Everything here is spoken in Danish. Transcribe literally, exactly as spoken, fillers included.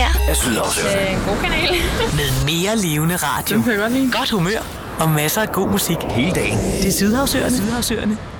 her er Sydhavsøerne. Øh, en god kanal. Med mere levende radio, Den kan jeg godt lide. godt humør og masser af god musik. hele dagen. Det er Sydhavsøerne. Sydhavsøerne.